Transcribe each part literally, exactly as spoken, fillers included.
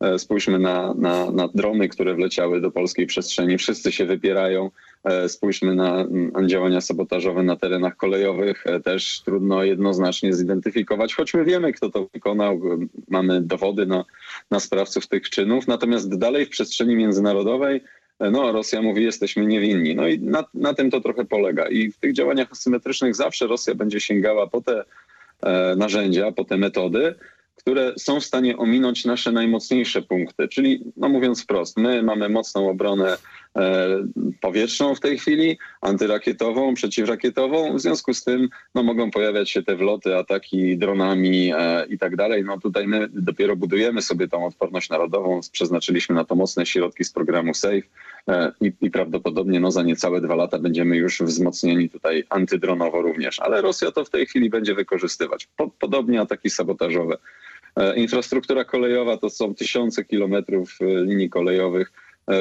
Spójrzmy na, na, na drony, które wleciały do polskiej przestrzeni. Wszyscy się wypierają. Spójrzmy na działania sabotażowe na terenach kolejowych. Też trudno jednoznacznie zidentyfikować, choć my wiemy, kto to wykonał. Mamy dowody na, na sprawców tych czynów. Natomiast dalej w przestrzeni międzynarodowej no, Rosja mówi, jesteśmy niewinni. No i na, na tym to trochę polega. I w tych działaniach asymetrycznych zawsze Rosja będzie sięgała po te e, narzędzia, po te metody, które są w stanie ominąć nasze najmocniejsze punkty. Czyli, no mówiąc wprost, my mamy mocną obronę e, powietrzną w tej chwili, antyrakietową, przeciwrakietową. W związku z tym no, mogą pojawiać się te wloty, ataki dronami e, i tak dalej. No tutaj my dopiero budujemy sobie tą odporność narodową. Przeznaczyliśmy na to mocne środki z programu SAFE e, i, i prawdopodobnie no, za niecałe dwa lata będziemy już wzmocnieni tutaj antydronowo również. Ale Rosja to w tej chwili będzie wykorzystywać. Po, podobnie ataki sabotażowe. Infrastruktura kolejowa to są tysiące kilometrów linii kolejowych,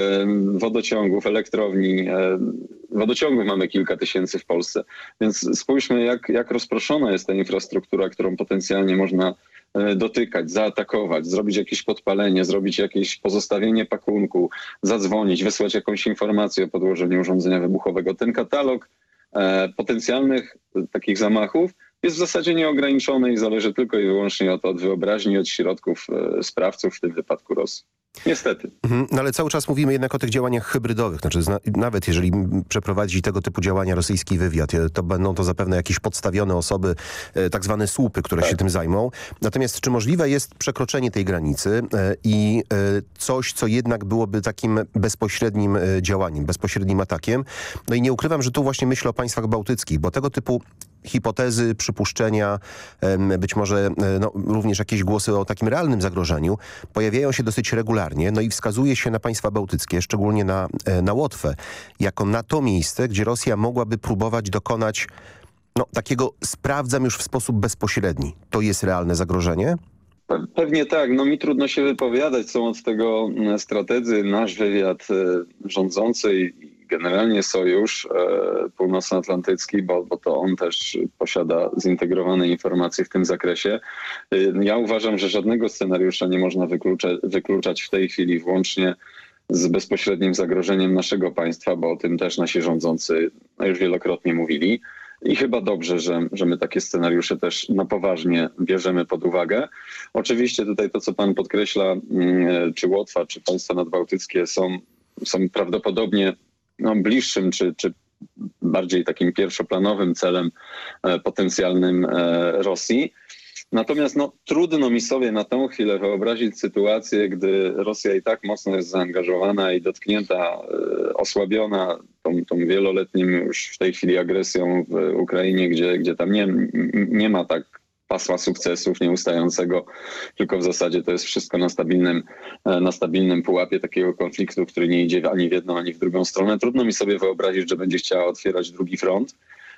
wodociągów, elektrowni. Wodociągów mamy kilka tysięcy w Polsce. Więc spójrzmy, jak, jak rozproszona jest ta infrastruktura, którą potencjalnie można dotykać, zaatakować, zrobić jakieś podpalenie, zrobić jakieś pozostawienie pakunku, zadzwonić, wysłać jakąś informację o podłożeniu urządzenia wybuchowego. Ten katalog potencjalnych takich zamachów jest w zasadzie nieograniczony i zależy tylko i wyłącznie od, od wyobraźni, od środków e, sprawców, w tym wypadku Rosji. Niestety. Mhm, no ale cały czas mówimy jednak o tych działaniach hybrydowych. Znaczy, zna, nawet jeżeli przeprowadzi tego typu działania rosyjski wywiad, to będą to zapewne jakieś podstawione osoby, e, tak zwane słupy, które tak. się tym zajmą. Natomiast czy możliwe jest przekroczenie tej granicy e, i e, coś, co jednak byłoby takim bezpośrednim e, działaniem, bezpośrednim atakiem? No i nie ukrywam, że tu właśnie myślę o państwach bałtyckich, bo tego typu hipotezy, przypuszczenia, być może no, również jakieś głosy o takim realnym zagrożeniu pojawiają się dosyć regularnie. No i wskazuje się na państwa bałtyckie, szczególnie na, na Łotwę, jako na to miejsce, gdzie Rosja mogłaby próbować dokonać no, takiego sprawdzam już w sposób bezpośredni. To jest realne zagrożenie? Pewnie tak. No mi trudno się wypowiadać. Są od tego strategzy. Nasz wywiad rządzący i generalnie Sojusz e, Północnoatlantycki, bo, bo to on też posiada zintegrowane informacje w tym zakresie. E, ja uważam, że żadnego scenariusza nie można wyklucza, wykluczać w tej chwili włącznie z bezpośrednim zagrożeniem naszego państwa, bo o tym też nasi rządzący no, już wielokrotnie mówili. I chyba dobrze, że, że my takie scenariusze też na poważnie bierzemy pod uwagę. Oczywiście tutaj to, co pan podkreśla, czy Łotwa, czy państwa nadbałtyckie są, są prawdopodobnie no, bliższym, czy, czy bardziej takim pierwszoplanowym celem e, potencjalnym e, Rosji. Natomiast no, trudno mi sobie na tę chwilę wyobrazić sytuację, gdy Rosja i tak mocno jest zaangażowana i dotknięta, e, osłabiona tą, tą wieloletnim już w tej chwili agresją w Ukrainie, gdzie, gdzie tam nie, nie ma tak pasma sukcesów nieustającego, tylko w zasadzie to jest wszystko na stabilnym, na stabilnym pułapie takiego konfliktu, który nie idzie ani w jedną, ani w drugą stronę. Trudno mi sobie wyobrazić, że będzie chciała otwierać drugi front,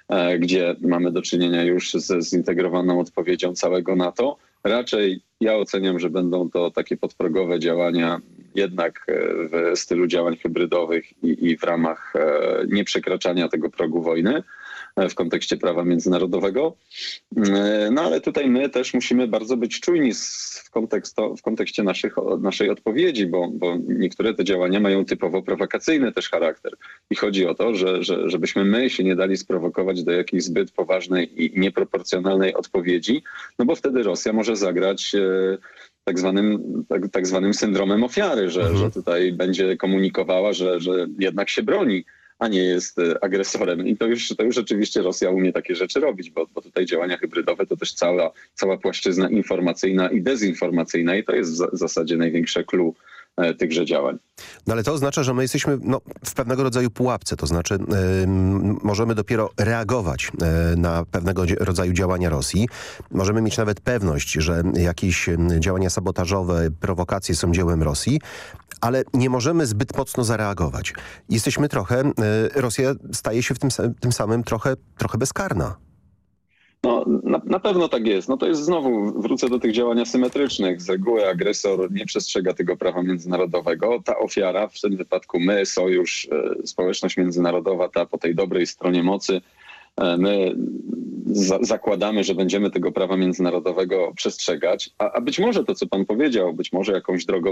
gdzie mamy do czynienia już ze zintegrowaną odpowiedzią całego NATO. Raczej ja oceniam, że będą to takie podprogowe działania jednak w stylu działań hybrydowych i, i w ramach nieprzekraczania tego progu wojny w kontekście prawa międzynarodowego. No ale tutaj my też musimy bardzo być czujni w, kontekstu, w kontekście naszych, naszej odpowiedzi, bo, bo niektóre te działania mają typowo prowokacyjny też charakter. I chodzi o to, że, że, żebyśmy my się nie dali sprowokować do jakiejś zbyt poważnej i nieproporcjonalnej odpowiedzi, no bo wtedy Rosja może zagrać e, tak zwanym, tak, tak zwanym syndromem ofiary, że, mhm. że tutaj będzie komunikowała, że, że jednak się broni, a nie jest agresorem. I to już, to już rzeczywiście Rosja umie takie rzeczy robić, bo, bo tutaj działania hybrydowe to też cała, cała płaszczyzna informacyjna i dezinformacyjna i to jest w zasadzie największe clue e, tychże działań. No ale to oznacza, że my jesteśmy no, w pewnego rodzaju pułapce, to znaczy yy, możemy dopiero reagować yy, na pewnego rodzaju działania Rosji. Możemy mieć nawet pewność, że jakieś działania sabotażowe, prowokacje są dziełem Rosji, ale nie możemy zbyt mocno zareagować. Jesteśmy trochę, yy, Rosja staje się w tym, tym samym trochę, trochę bezkarna. No, na, na pewno tak jest. No to jest znowu, wrócę do tych działań asymetrycznych. Z reguły agresor nie przestrzega tego prawa międzynarodowego. Ta ofiara, w tym wypadku my, Sojusz, e, społeczność międzynarodowa, ta po tej dobrej stronie mocy, e, my za, zakładamy, że będziemy tego prawa międzynarodowego przestrzegać. A, a być może to, co pan powiedział, być może jakąś drogą